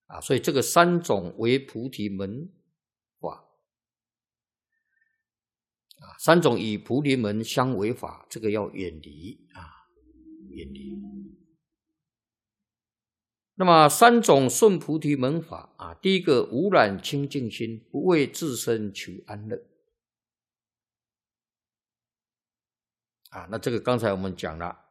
所以这个三种为菩提门法三种与菩提门相违法，这个要远离远离。那么三种顺菩提门法第一个无染清净心，不为自身求安乐那这个刚才我们讲了